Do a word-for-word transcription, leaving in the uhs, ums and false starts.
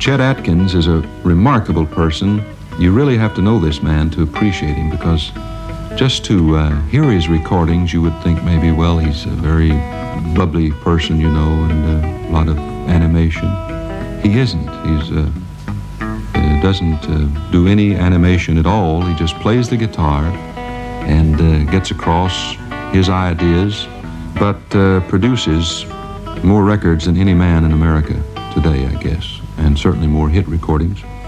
Chet Atkins is a remarkable person. You really have to know this man to appreciate him, because just to uh, hear his recordings, you would think maybe, well, he's a very bubbly person, you know, and uh, a lot of animation. He isn't. He's uh, uh, doesn't uh, do any animation at all. He just plays the guitar and uh, gets across his ideas, but uh, produces more records than any man in America today, I guess, and certainly more hit recordings.